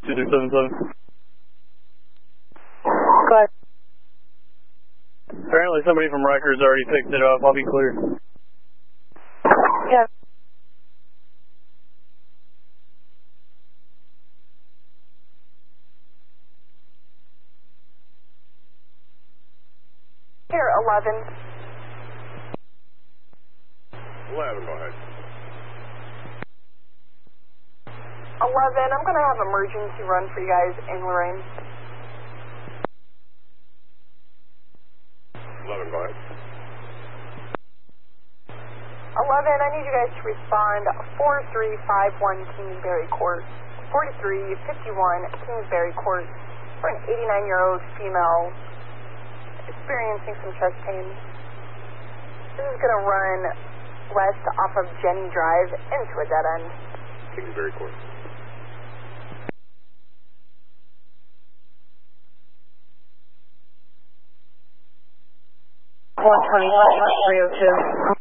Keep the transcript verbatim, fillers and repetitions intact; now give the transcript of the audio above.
two three seven seven. Go ahead. Apparently somebody from Rikers already picked it up. I'll be clear. Yeah. Here, eleven. eleven, go ahead. eleven, I'm going to have emergency run for you guys in Lorraine. eleven, go ahead. eleven, I need you guys to respond four three five one Kingsbury Court, forty-three fifty-one Kingsbury Court, for an eighty-nine-year-old female experiencing some chest pain. This is going to run west off of Jenny Drive into a dead end. Kingsbury Court. one twenty, three oh two.